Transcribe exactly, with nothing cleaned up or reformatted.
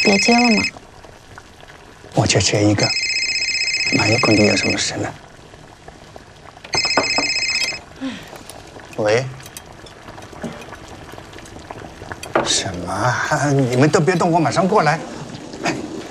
别接了嘛。 我就接一个，万一工地有什么事呢？喂？什么？你们都别动，我马上过来。